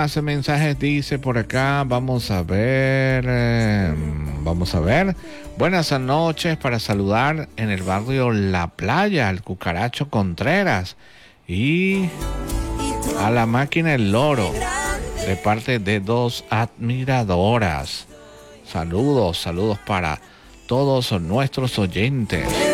más mensajes dice por acá. Vamos a ver. Buenas noches para saludar en el barrio La Playa al Cucaracho Contreras y a la máquina El Loro de parte de dos admiradoras. Saludos para todos nuestros oyentes.